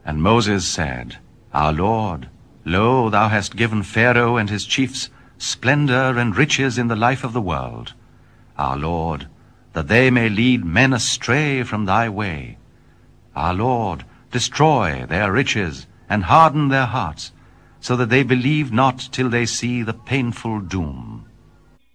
And Moses said, Our Lord, lo, thou hast given Pharaoh and his chiefs splendor and riches in the life of the world. Our Lord, that they may lead men astray from thy way. Our Lord, destroy their riches and harden their hearts, so that they believe not till they see the painful doom.